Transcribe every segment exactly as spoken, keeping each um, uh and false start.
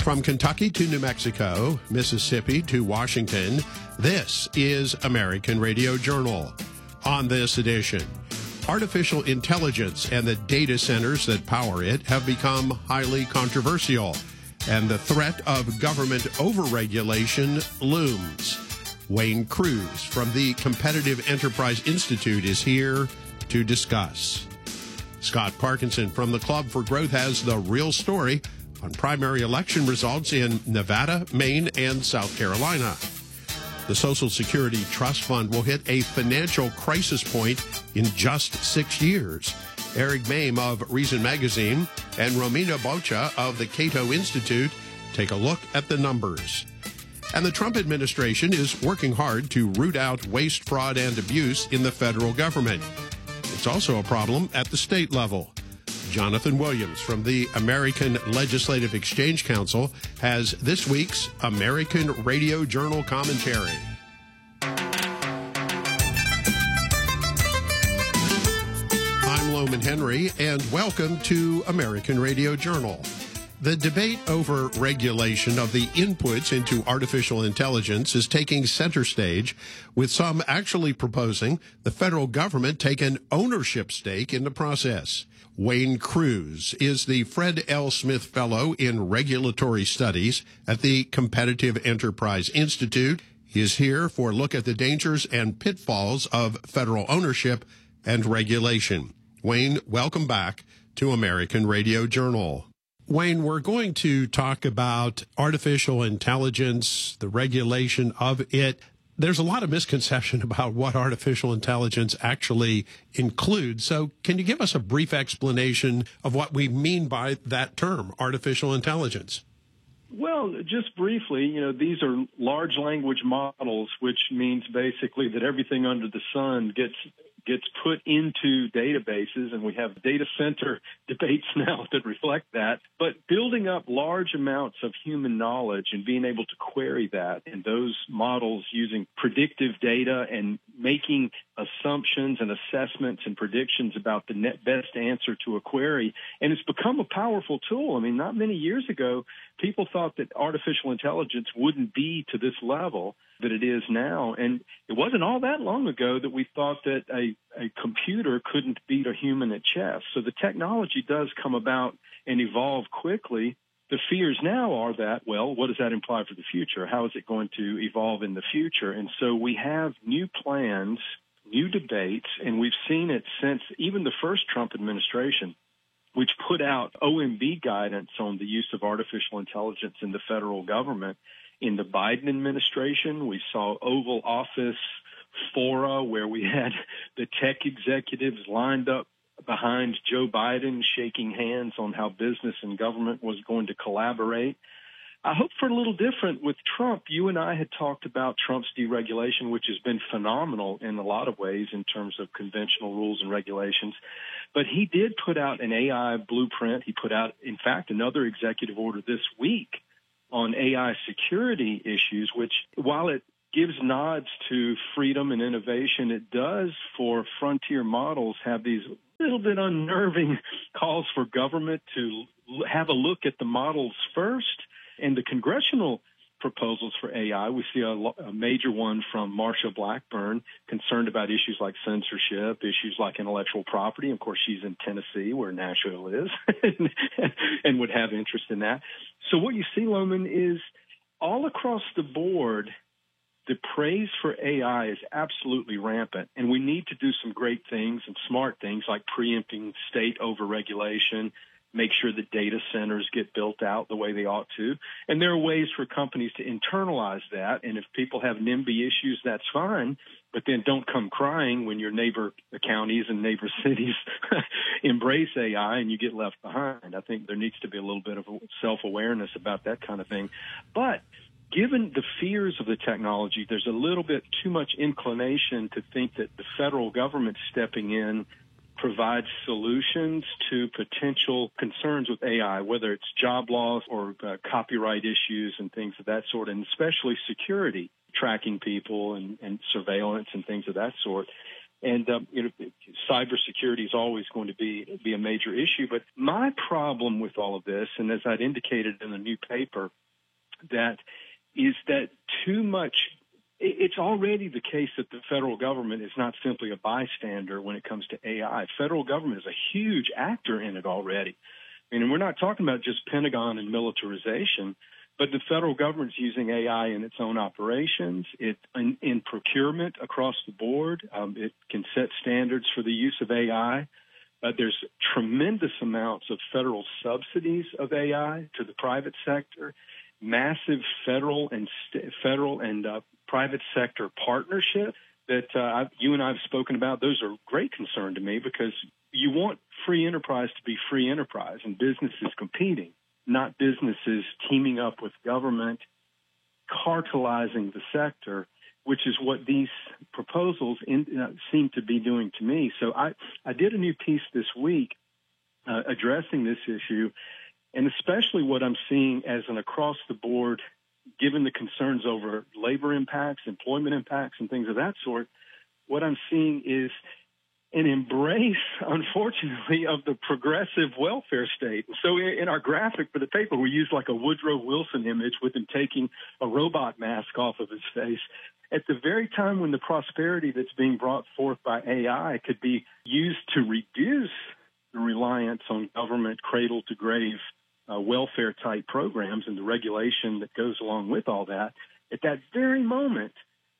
From Kentucky to New Mexico, Mississippi to Washington, this is American Radio Journal. On this edition, artificial intelligence and the data centers that power it have become highly controversial, and the threat of government overregulation looms. Wayne Cruz from the Competitive Enterprise Institute is here to discuss. Scott Parkinson from the Club for Growth has the real story on primary election results in Nevada, Maine, and South Carolina. The Social Security Trust Fund will hit a financial crisis point in just six years. Eric Mame of Reason Magazine and Romina Bocha of the Cato Institute take a look at the numbers. And the Trump administration is working hard to root out waste, fraud, and abuse in the federal government. It's also a problem at the state level. Jonathan Williams from the American Legislative Exchange Council has this week's American Radio Journal commentary. I'm Loman Henry, and welcome to American Radio Journal. The debate over regulation of the inputs into artificial intelligence is taking center stage, with some actually proposing the federal government take an ownership stake in the process. Wayne Cruz is the Fred L. Smith Fellow in Regulatory Studies at the Competitive Enterprise Institute. He is here for a look at the dangers and pitfalls of federal ownership and regulation. Wayne, welcome back to American Radio Journal. Wayne, we're going to talk about artificial intelligence, the regulation of it. There's a lot of misconception about what artificial intelligence actually includes. So can you give us a brief explanation of what we mean by that term, artificial intelligence? Well, just briefly, you know, these are large language models, which means basically that everything under the sun gets gets put into databases, and we have data center debates now that reflect that. But building up large amounts of human knowledge and being able to query that, and those models using predictive data and making assumptions and assessments and predictions about the net best answer to a query. And it's become a powerful tool. I mean, not many years ago, people thought that artificial intelligence wouldn't be to this level that it is now. And it wasn't all that long ago that we thought that a, a computer couldn't beat a human at chess. So the technology does come about and evolve quickly. The fears now are that, well, what does that imply for the future? How is it going to evolve in the future? And so we have new plans, new debates, and we've seen it since even the first Trump administration, which put out O M B guidance on the use of artificial intelligence in the federal government. In the Biden administration, we saw Oval Office fora where we had the tech executives lined up behind Joe Biden, shaking hands on how business and government was going to collaborate. I hope for a little different with Trump. You and I had talked about Trump's deregulation, which has been phenomenal in a lot of ways in terms of conventional rules and regulations. But he did put out an A I blueprint. He put out, in fact, another executive order this week on A I security issues, which, while it gives nods to freedom and innovation, it does, for frontier models, have these little bit unnerving calls for government to have a look at the models first. And the congressional proposals for A I, we see a, a major one from Marsha Blackburn, concerned about issues like censorship, issues like intellectual property. Of course, she's in Tennessee, where Nashville is, and would have interest in that. So what you see, Loman, is all across the board, the praise for A I is absolutely rampant, and we need to do some great things and smart things like preempting state overregulation, make sure that data centers get built out the way they ought to. And there are ways for companies to internalize that. And if people have NIMBY issues, that's fine. But then don't come crying when your neighbor counties and neighbor cities embrace A I and you get left behind. I think there needs to be a little bit of self-awareness about that kind of thing. But given the fears of the technology, there's a little bit too much inclination to think that the federal government stepping in provides solutions to potential concerns with A I, whether it's job loss or uh, copyright issues and things of that sort, and especially security, tracking people and, and surveillance and things of that sort. And um, you know, cybersecurity is always going to be be a major issue. But my problem with all of this, and as I'd indicated in the new paper, that is that too much. It's already the case that the federal government is not simply a bystander when it comes to A I. Federal government is a huge actor in it already. I mean, we're not talking about just Pentagon and militarization, but the federal government's using A I in its own operations, it in, in procurement across the board. Um, it can set standards for the use of A I. Uh, there's tremendous amounts of federal subsidies of A I to the private sector, massive federal and st- federal and uh, private sector partnership that uh, I've, you and I have spoken about. Those are great concern to me because you want free enterprise to be free enterprise and businesses competing, not businesses teaming up with government, cartelizing the sector, which is what these proposals in, uh, seem to be doing to me. So I, I did a new piece this week uh, addressing this issue, and especially what I'm seeing as an across-the-board, given the concerns over labor impacts, employment impacts, and things of that sort, what I'm seeing is an embrace, unfortunately, of the progressive welfare state. So in our graphic for the paper, we used like a Woodrow Wilson image with him taking a robot mask off of his face. At the very time when the prosperity that's being brought forth by A I could be used to reduce the reliance on government cradle-to-grave uh, welfare-type programs and the regulation that goes along with all that, at that very moment,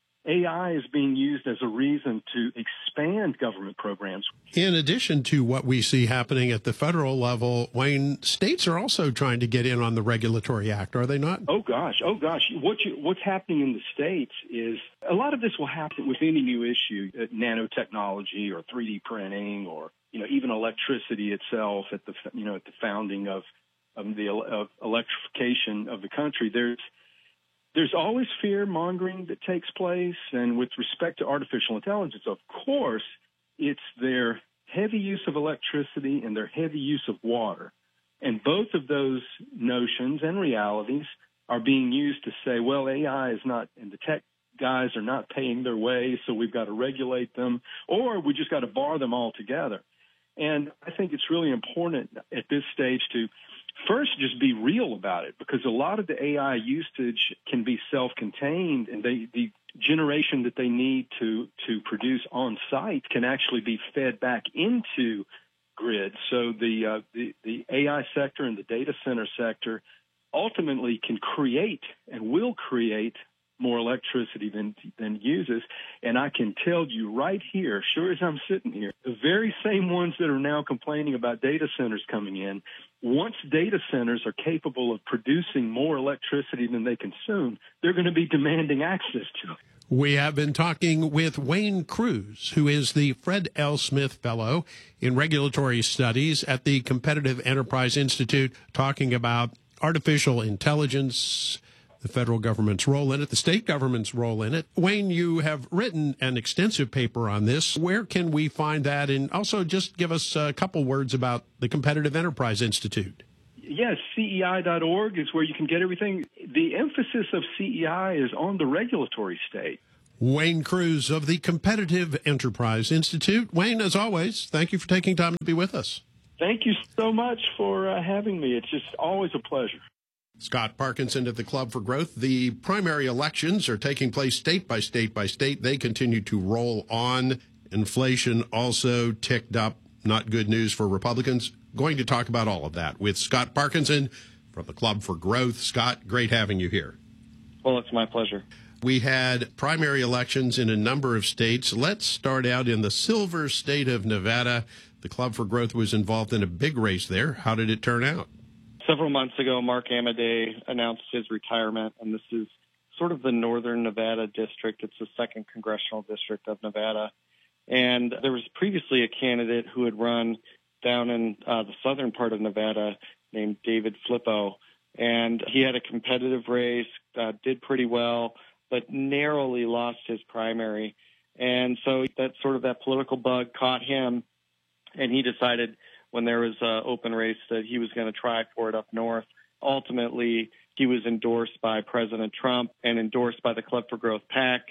A I is being used as a reason to expand government programs. In addition to what we see happening at the federal level, Wayne, states are also trying to get in on the regulatory act, are they not? Oh, gosh. Oh, gosh. What you, what's happening in the states is a lot of this will happen with any new issue, uh, nanotechnology or three D printing or, you know, even electricity itself at the, you know, at the founding of, of the of electrification of the country. There's There's always fear-mongering that takes place, and with respect to artificial intelligence, of course, it's their heavy use of electricity and their heavy use of water. And both of those notions and realities are being used to say, well, A I is not, and the tech guys are not paying their way, so we've got to regulate them, or we just got to bar them altogether. And I think it's really important at this stage to first, just be real about it, because a lot of the A I usage can be self-contained, and they, the generation that they need to, to produce on-site can actually be fed back into grid. So the, uh, the, the A I sector and the data center sector ultimately can create and will create more electricity than than uses. And I can tell you right here, sure as I'm sitting here, the very same ones that are now complaining about data centers coming in, once data centers are capable of producing more electricity than they consume, they're going to be demanding access to it. We have been talking with Wayne Cruz, who is the Fred L. Smith Fellow in Regulatory Studies at the Competitive Enterprise Institute, talking about artificial intelligence, the federal government's role in it, the state government's role in it. Wayne, you have written an extensive paper on this. Where can we find that? And also just give us a couple words about the Competitive Enterprise Institute. Yes, C E I dot org is where you can get everything. The emphasis of C E I is on the regulatory state. Wayne Cruz of the Competitive Enterprise Institute. Wayne, as always, thank you for taking time to be with us. Thank you so much for uh, having me. It's just always a pleasure. Scott Parkinson at the Club for Growth. The primary elections are taking place state by state by state. They continue to roll on. Inflation also ticked up. Not good news for Republicans. Going to talk about all of that with Scott Parkinson from the Club for Growth. Scott, great having you here. Well, it's my pleasure. We had primary elections in a number of states. Let's start out in the silver state of Nevada. The Club for Growth was involved in a big race there. How did it turn out? Several months ago, Mark Amadei announced his retirement, and this is sort of the northern Nevada district. It's the second congressional district of Nevada. And there was previously a candidate who had run down in uh, the southern part of Nevada named David Flippo. And he had a competitive race, uh, did pretty well, but narrowly lost his primary. And so that sort of that political bug caught him, and he decided when there was an open race that he was going to try for it up north. Ultimately, he was endorsed by President Trump and endorsed by the Club for Growth PAC,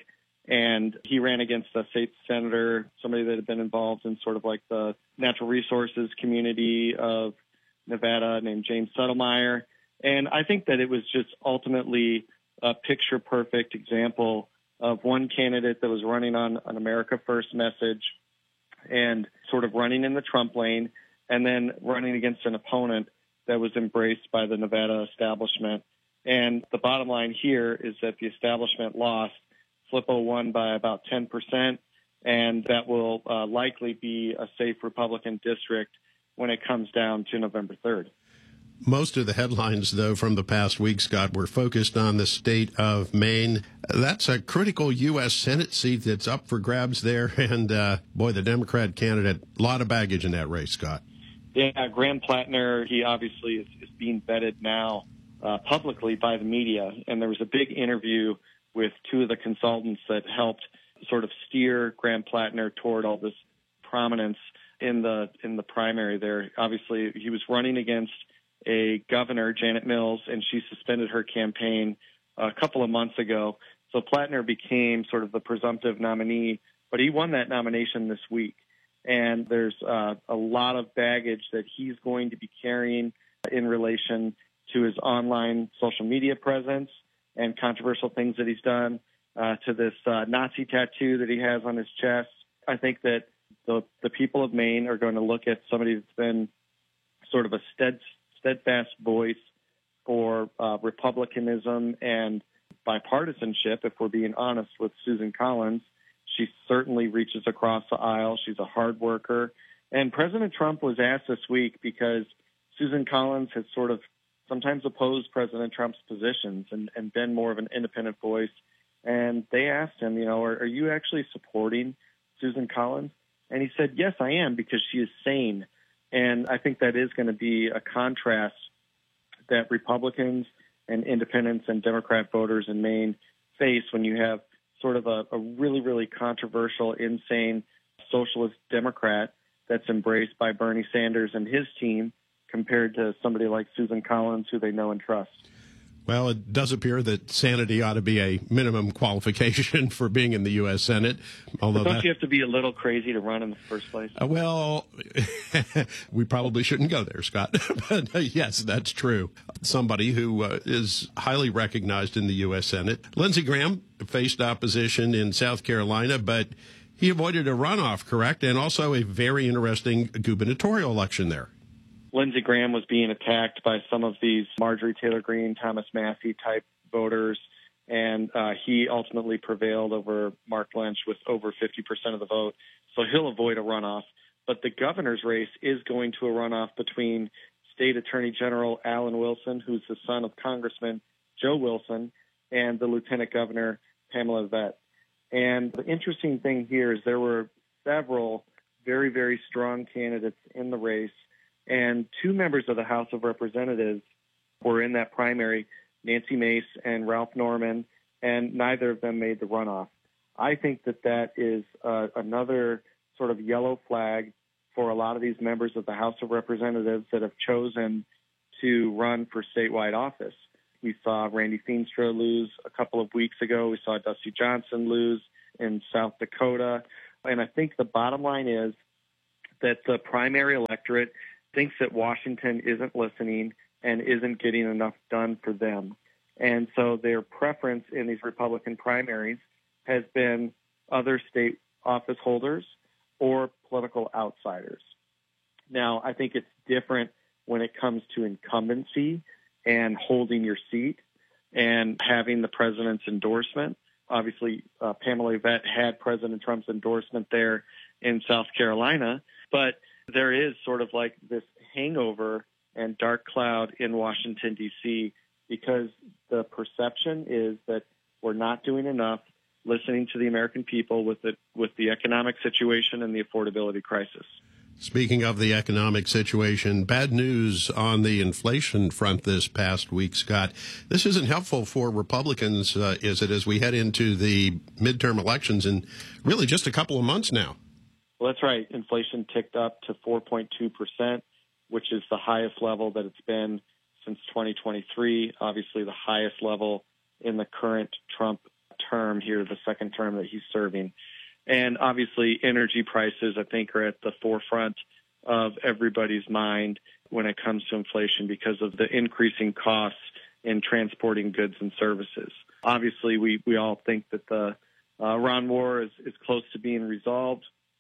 And he ran against a state senator, somebody that had been involved in sort of like the natural resources community of Nevada named James Settlemeyer. And I think that it was just ultimately a picture-perfect example of one candidate that was running on an America First message and sort of running in the Trump lane, and then running against an opponent that was embraced by the Nevada establishment. And the bottom line here is that the establishment lost. Flippo won by about ten percent, and that will uh, likely be a safe Republican district when it comes down to November third. Most of the headlines, though, from the past week, Scott, were focused on the state of Maine. That's a critical U S Senate seat that's up for grabs there. And, uh, boy, the Democrat candidate, a lot of baggage in that race, Scott. Yeah, Graham Plattner, he obviously is, is being vetted now uh, publicly by the media. And there was a big interview with two of the consultants that helped sort of steer Graham Plattner toward all this prominence in the in the primary there. Obviously, he was running against a governor, Janet Mills, and she suspended her campaign a couple of months ago. So Plattner became sort of the presumptive nominee, but he won that nomination this week. And there's uh, a lot of baggage that he's going to be carrying in relation to his online social media presence and controversial things that he's done, uh, to this uh, Nazi tattoo that he has on his chest. I think that the, the people of Maine are going to look at somebody that's been sort of a stead, steadfast voice for uh, republicanism and bipartisanship, if we're being honest with Susan Collins. She certainly reaches across the aisle. She's a hard worker. And President Trump was asked this week because Susan Collins has sort of sometimes opposed President Trump's positions and, and been more of an independent voice. And they asked him, you know, are, are you actually supporting Susan Collins? And he said, yes, I am, because she is sane. And I think that is going to be a contrast that Republicans and independents and Democrat voters in Maine face when you have sort of a, a really, really controversial, insane socialist Democrat that's embraced by Bernie Sanders and his team compared to somebody like Susan Collins, who they know and trust. Well, it does appear that sanity ought to be a minimum qualification for being in the U S Senate. Although but don't that, you have to be a little crazy to run in the first place? Uh, well, we probably shouldn't go there, Scott. But uh, yes, that's true. Somebody who uh, is highly recognized in the U S Senate. Lindsey Graham faced opposition in South Carolina, but he avoided a runoff, correct? And also a very interesting gubernatorial election there. Lindsey Graham was being attacked by some of these Marjorie Taylor Greene, Thomas Massie type voters, and uh, he ultimately prevailed over Mark Lynch with over fifty percent of the vote. So he'll avoid a runoff. But the governor's race is going to a runoff between State Attorney General Alan Wilson, who's the son of Congressman Joe Wilson, and the Lieutenant Governor Pamela Vett. And the interesting thing here is there were several very, very strong candidates in the race. And two members of the House of Representatives were in that primary, Nancy Mace and Ralph Norman, and neither of them made the runoff. I think that that is uh, another sort of yellow flag for a lot of these members of the House of Representatives that have chosen to run for statewide office. We saw Randy Feenstra lose a couple of weeks ago. We saw Dusty Johnson lose in South Dakota. And I think the bottom line is that the primary electorate thinks that Washington isn't listening and isn't getting enough done for them. And so their preference in these Republican primaries has been other state office holders or political outsiders. Now, I think it's different when it comes to incumbency and holding your seat and having the president's endorsement. Obviously, uh, Pamela Vett had President Trump's endorsement there in South Carolina, but there is sort of like this hangover and dark cloud in Washington, D C, because the perception is that we're not doing enough listening to the American people with the, with the economic situation and the affordability crisis. Speaking of the economic situation, bad news on the inflation front this past week, Scott. This isn't helpful for Republicans, uh, is it, as we head into the midterm elections in really just a couple of months now? Well, that's right. Inflation ticked up to four point two percent, which is the highest level that it's been since twenty twenty-three, obviously the highest level in the current Trump term here, the second term that he's serving. And obviously, energy prices, I think, are at the forefront of everybody's mind when it comes to inflation because of the increasing costs in transporting goods and services. Obviously, we, we all think that the uh, Iran war is, is close to being resolved,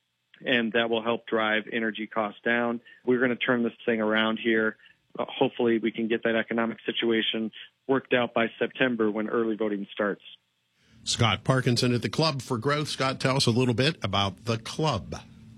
and that will help drive energy costs down. We're going to turn this thing around here. Uh, hopefully, we can get that economic situation worked out by September when early voting starts. Scott Parkinson at the Club for Growth. Scott, tell us a little bit about the club.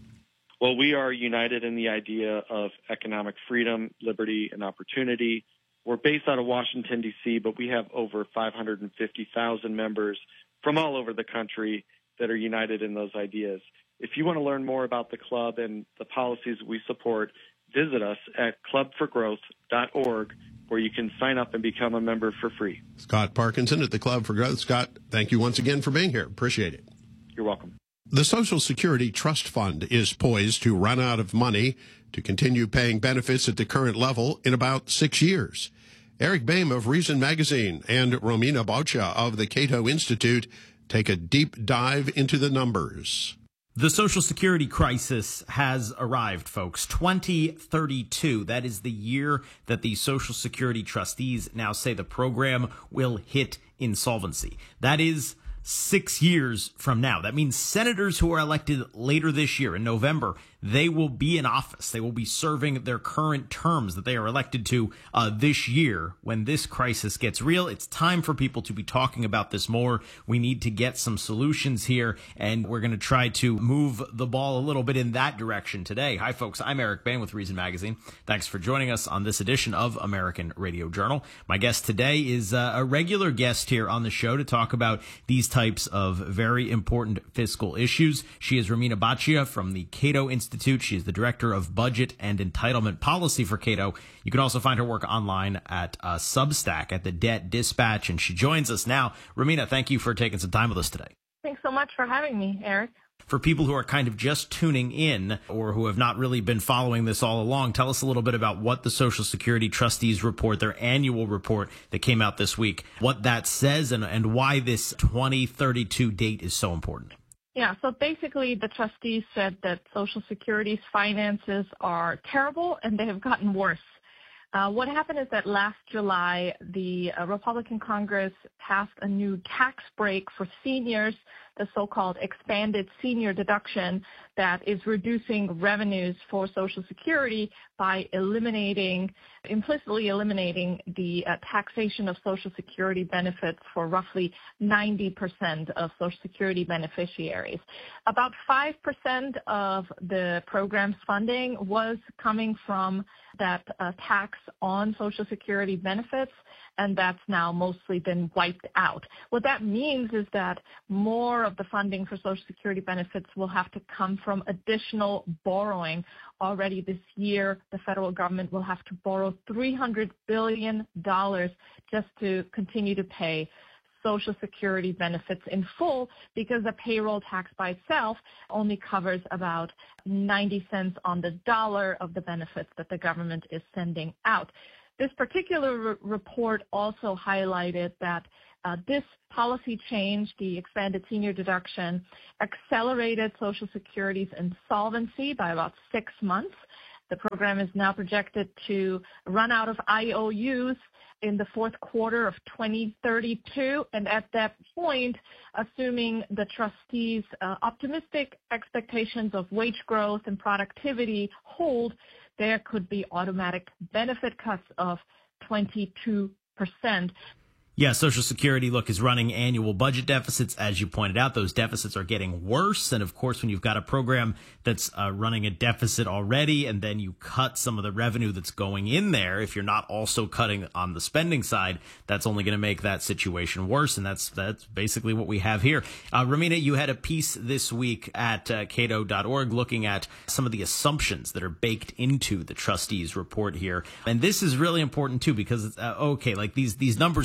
Well, we are united in the idea of economic freedom, liberty, and opportunity. We're based out of Washington, D C, but we have over five hundred fifty thousand members from all over the country that are united in those ideas. If you want to learn more about the club and the policies we support, visit us at club for growth dot org, where you can sign up and become a member for free. Scott Parkinson at the Club for Growth. Scott, thank you once again for being here. Appreciate it. You're welcome. The Social Security Trust Fund is poised to run out of money to continue paying benefits at the current level in about six years. Eric Boehm of Reason Magazine and Romina Boccia of the Cato Institute take a deep dive into the numbers. The Social Security crisis has arrived, folks. twenty thirty-two, that is the year that the Social Security trustees now say the program will hit insolvency. That is six years from now. That means senators who are elected later this year in November, they will be in office. They will be serving their current terms that they are elected to uh, this year. When this crisis gets real, it's time for people to be talking about this more. We need to get some solutions here, and we're going to try to move the ball a little bit in that direction today. Hi, folks. I'm Eric Boehm with Reason Magazine. Thanks for joining us on this edition of American Radio Journal. My guest today is uh, a regular guest here on the show to talk about these types of very important fiscal issues. She is Romina Boccia from the Cato Institute. She is the Director of Budget and Entitlement Policy for Cato. You can also find her work online at uh, Substack at the Debt Dispatch, and she joins us now. Romina, thank you for taking some time with us today. Thanks so much for having me, Eric. For people who are kind of just tuning in or who have not really been following this all along, tell us a little bit about what the Social Security Trustees report, their annual report that came out this week, what that says and, and why this twenty thirty-two date is so important. Yeah, so basically the trustees said that Social Security's finances are terrible and they have gotten worse. Uh, what happened is that last July, the uh, Republican Congress passed a new tax break for seniors, the so-called expanded senior deduction that is reducing revenues for Social Security by eliminating, implicitly eliminating the uh, taxation of Social Security benefits for roughly ninety percent of Social Security beneficiaries. About five percent of the program's funding was coming from that uh, tax on Social Security benefits, and that's now mostly been wiped out. What that means is that more of the funding for Social Security benefits will have to come from additional borrowing. Already this year, the federal government will have to borrow three hundred billion dollars just to continue to pay Social Security benefits in full, because the payroll tax by itself only covers about ninety cents on the dollar of the benefits that the government is sending out. This particular re- report also highlighted that uh, this policy change, the expanded senior deduction, accelerated Social Security's insolvency by about six months. The program is now projected to run out of I O Us in the fourth quarter of twenty thirty-two, and at that point, assuming the trustees' uh, optimistic expectations of wage growth and productivity hold, there could be automatic benefit cuts of twenty-two percent. Yeah, Social Security, look, is running annual budget deficits. As you pointed out, those deficits are getting worse. And of course, when you've got a program that's uh, running a deficit already, and then you cut some of the revenue that's going in there, if you're not also cutting on the spending side, that's only going to make that situation worse. And that's that's basically what we have here. Uh, Romina, you had a piece this week at uh, cato dot org looking at some of the assumptions that are baked into the trustees' report here. And this is really important, too, because, uh, okay, like these, these numbers are obviously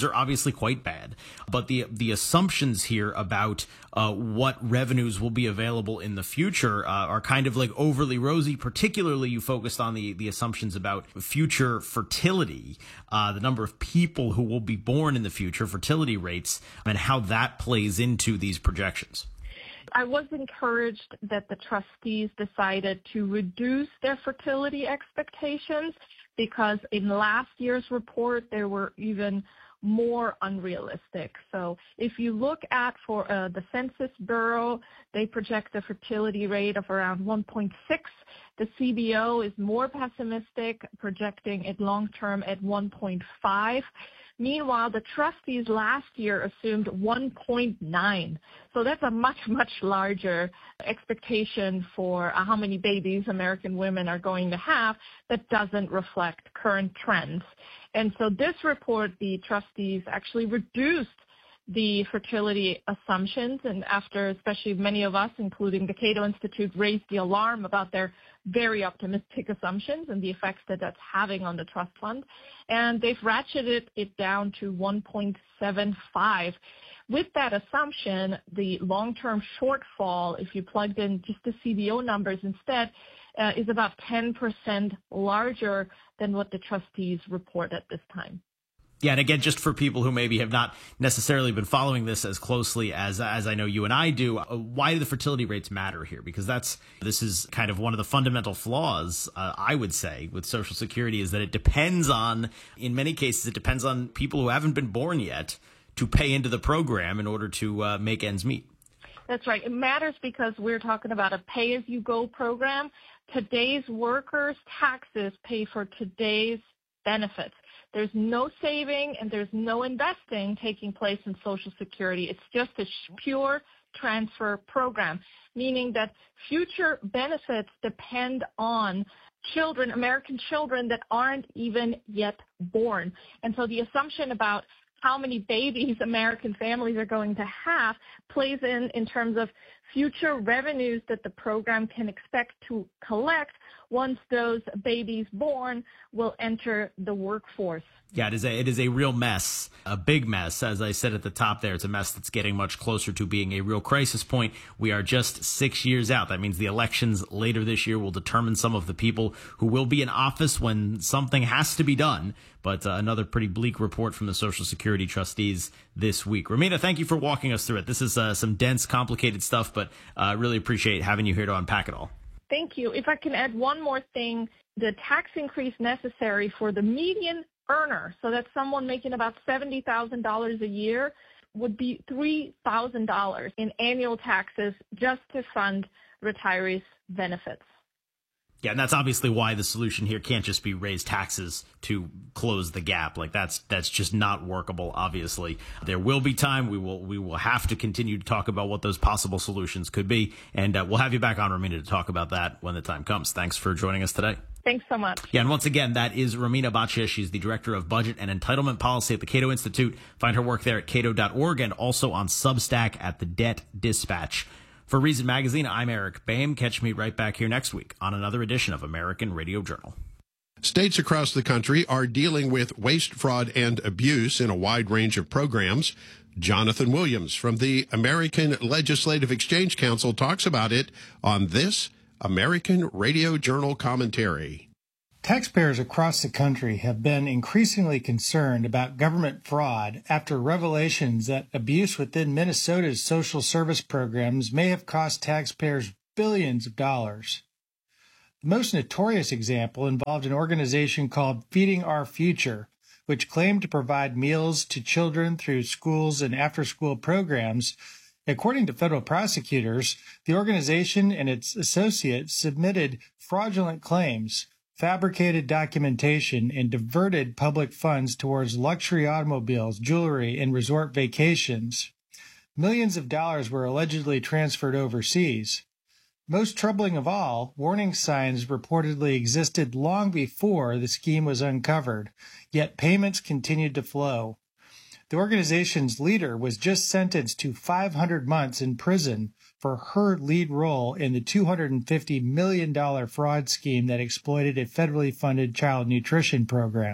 obviously quite bad. But the the assumptions here about uh, what revenues will be available in the future uh, are kind of like overly rosy. Particularly, you focused on the, the assumptions about future fertility, uh, the number of people who will be born in the future, fertility rates, and how that plays into these projections. I was encouraged that the trustees decided to reduce their fertility expectations because in last year's report, they were even more unrealistic. So if you look at for uh, the Census Bureau, they project a fertility rate of around one point six. The C B O is more pessimistic, projecting it long-term at one point five. Meanwhile, the trustees last year assumed one point nine. So that's a much, much larger expectation for how many babies American women are going to have that doesn't reflect current trends. And so this report, the trustees actually reduced the fertility assumptions, and after especially many of us, including the Cato Institute, raised the alarm about their very optimistic assumptions and the effects that that's having on the trust fund, and they've ratcheted it down to one point seven five. With that assumption, the long-term shortfall, if you plugged in just the C B O numbers instead, uh, is about ten percent larger than what the trustees report at this time. Yeah, and again, just for people who maybe have not necessarily been following this as closely as as I know you and I do, uh, why do the fertility rates matter here? Because that's this is kind of one of the fundamental flaws, uh, I would say, with Social Security is that it depends on, in many cases, it depends on people who haven't been born yet to pay into the program in order to uh, make ends meet. That's right. It matters because we're talking about a pay-as-you-go program. Today's workers' taxes pay for today's benefits. There's no saving and there's no investing taking place in Social Security. It's just a pure transfer program, meaning that future benefits depend on children, American children that aren't even yet born. And so the assumption about how many babies American families are going to have plays in in terms of future revenues that the program can expect to collect once those babies born will enter the workforce. Yeah, it is a it is a real mess, a big mess. As I said at the top there, it's a mess that's getting much closer to being a real crisis point. We are just six years out. That means the elections later this year will determine some of the people who will be in office when something has to be done. But uh, another pretty bleak report from the Social Security trustees this week. Romina, thank you for walking us through it. This is uh, some dense, complicated stuff, but I uh, really appreciate having you here to unpack it all. Thank you. If I can add one more thing, the tax increase necessary for the median earner, so that's someone making about seventy thousand dollars a year, would be three thousand dollars in annual taxes just to fund retirees' benefits. Yeah, and that's obviously why the solution here can't just be raise taxes to close the gap. Like that's that's just not workable. Obviously, there will be time. We will we will have to continue to talk about what those possible solutions could be, and uh, we'll have you back on, Romina, to talk about that when the time comes. Thanks for joining us today. Thanks so much. Yeah, and once again, that is Romina Bhatia. She's the Director of Budget and Entitlement Policy at the Cato Institute. Find her work there at cato dot org and also on Substack at the Debt Dispatch. For Reason Magazine, I'm Eric Boehm. Catch me right back here next week on another edition of American Radio Journal. States across the country are dealing with waste, fraud, and abuse in a wide range of programs. Jonathan Williams from the American Legislative Exchange Council talks about it on this American Radio Journal commentary. Taxpayers across the country have been increasingly concerned about government fraud after revelations that abuse within Minnesota's social service programs may have cost taxpayers billions of dollars. The most notorious example involved an organization called Feeding Our Future, which claimed to provide meals to children through schools and after-school programs. According to federal prosecutors, the organization and its associates submitted fraudulent claims, fabricated documentation, and diverted public funds towards luxury automobiles, jewelry, and resort vacations. Millions of dollars were allegedly transferred overseas. Most troubling of all, warning signs reportedly existed long before the scheme was uncovered, yet payments continued to flow. The organization's leader was just sentenced to five hundred months in prison for her lead role in the two hundred fifty million dollars fraud scheme that exploited a federally funded child nutrition program.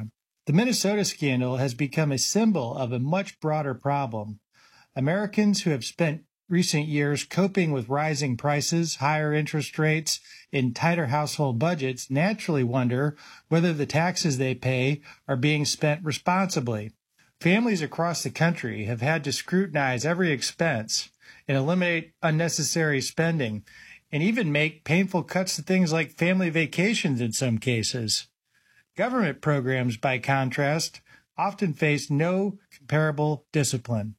The Minnesota scandal has become a symbol of a much broader problem. Americans who have spent recent years coping with rising prices, higher interest rates, and tighter household budgets naturally wonder whether the taxes they pay are being spent responsibly. Families across the country have had to scrutinize every expense and eliminate unnecessary spending, and even make painful cuts to things like family vacations in some cases. Government programs, by contrast, often face no comparable discipline.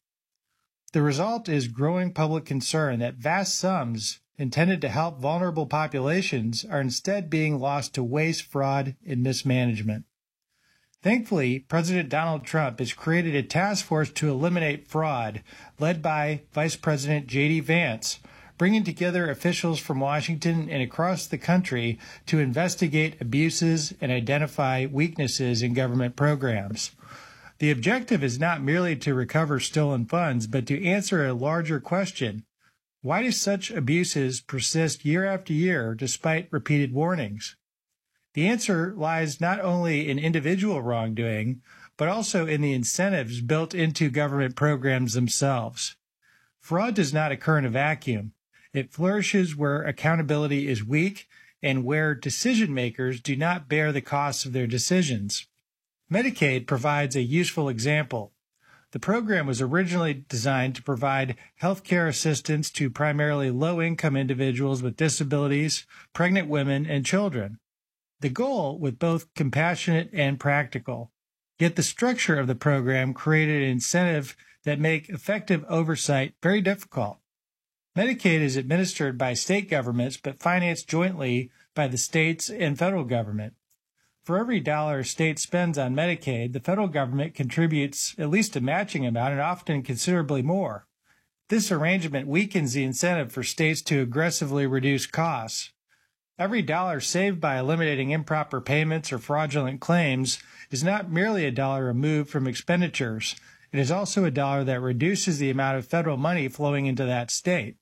The result is growing public concern that vast sums intended to help vulnerable populations are instead being lost to waste, fraud, and mismanagement. Thankfully, President Donald Trump has created a task force to eliminate fraud, led by Vice President J D Vance, bringing together officials from Washington and across the country to investigate abuses and identify weaknesses in government programs. The objective is not merely to recover stolen funds, but to answer a larger question. Why do such abuses persist year after year despite repeated warnings? The answer lies not only in individual wrongdoing, but also in the incentives built into government programs themselves. Fraud does not occur in a vacuum. It flourishes where accountability is weak and where decision makers do not bear the costs of their decisions. Medicaid provides a useful example. The program was originally designed to provide health care assistance to primarily low-income individuals with disabilities, pregnant women, and children. The goal was both compassionate and practical. Yet the structure of the program created an incentive that make effective oversight very difficult. Medicaid is administered by state governments but financed jointly by the states and federal government. For every dollar a state spends on Medicaid, the federal government contributes at least a matching amount and often considerably more. This arrangement weakens the incentive for states to aggressively reduce costs. Every dollar saved by eliminating improper payments or fraudulent claims is not merely a dollar removed from expenditures. It is also a dollar that reduces the amount of federal money flowing into that state.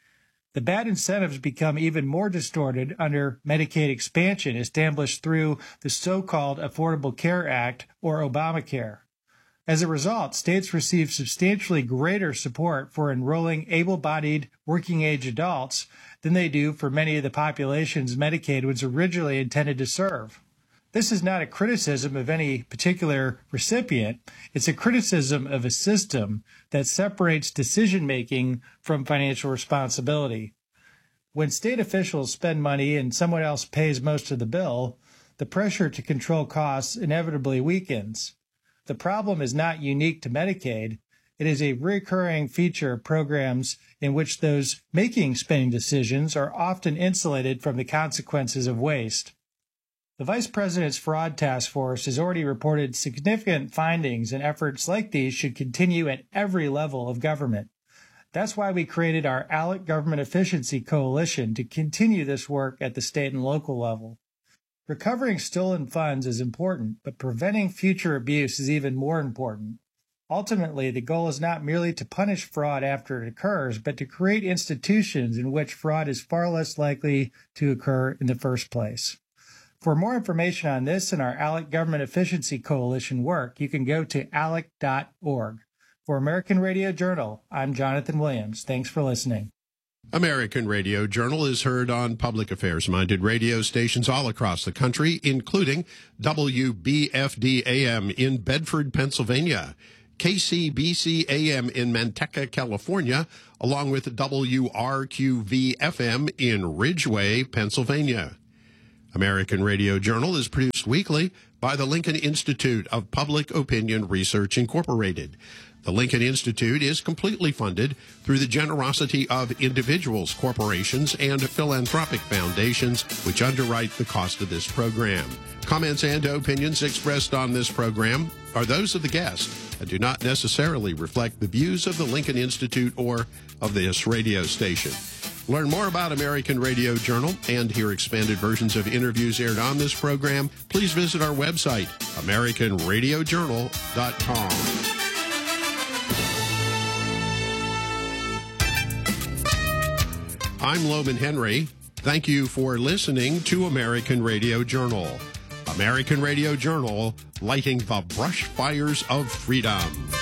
The bad incentives become even more distorted under Medicaid expansion established through the so-called Affordable Care Act, or Obamacare. As a result, states receive substantially greater support for enrolling able-bodied working-age adults than they do for many of the populations Medicaid was originally intended to serve. This is not a criticism of any particular recipient. It's a criticism of a system that separates decision-making from financial responsibility. When state officials spend money and someone else pays most of the bill, the pressure to control costs inevitably weakens. The problem is not unique to Medicaid. It is a recurring feature of programs in which those making spending decisions are often insulated from the consequences of waste. The Vice President's Fraud Task Force has already reported significant findings, and efforts like these should continue at every level of government. That's why we created our ALEC Government Efficiency Coalition to continue this work at the state and local level. Recovering stolen funds is important, but preventing future abuse is even more important. Ultimately, the goal is not merely to punish fraud after it occurs, but to create institutions in which fraud is far less likely to occur in the first place. For more information on this and our ALEC Government Efficiency Coalition work, you can go to alec dot org. For American Radio Journal, I'm Jonathan Williams. Thanks for listening. American Radio Journal is heard on public affairs-minded radio stations all across the country, including W B F D A M in Bedford, Pennsylvania, K C B C A M in Manteca, California, along with W R Q V F M in Ridgeway, Pennsylvania. American Radio Journal is produced weekly by the Lincoln Institute of Public Opinion Research, Incorporated. The Lincoln Institute is completely funded through the generosity of individuals, corporations, and philanthropic foundations, which underwrite the cost of this program. Comments and opinions expressed on this program are those of the guest and do not necessarily reflect the views of the Lincoln Institute or of this radio station. Learn more about American Radio Journal and hear expanded versions of interviews aired on this program. Please visit our website, american radio journal dot com. I'm Loman Henry. Thank you for listening to American Radio Journal. American Radio Journal, lighting the brush fires of freedom.